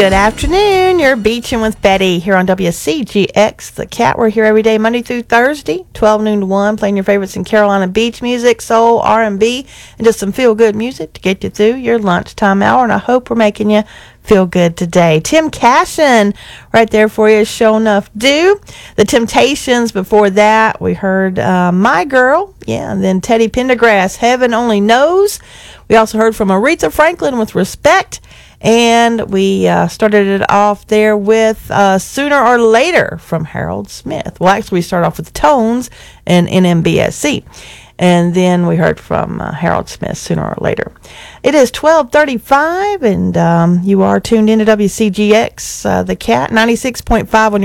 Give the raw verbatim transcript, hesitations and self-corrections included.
Good afternoon. You're beaching with Betty here on W C G X The Cat. We're here every day, Monday through Thursday, twelve noon to one, playing your favorites in Carolina beach music, soul, R and B, and just some feel-good music to get you through your lunchtime hour. And I hope we're making you feel good today. Tim Cashin right there for you, Show Enough Do. The Temptations before that. We heard uh, My Girl. Yeah, and then Teddy Pendergrass, Heaven Only Knows. We also heard from Aretha Franklin with Respect. And we uh, started it off there with uh, Sooner or Later from Harold Smith. Well, actually, we started off with Tones and N M B S C. And then we heard from uh, Harold Smith, Sooner or Later. It is twelve thirty-five, and um, you are tuned into W C G X, uh, The Cat, ninety-six point five on your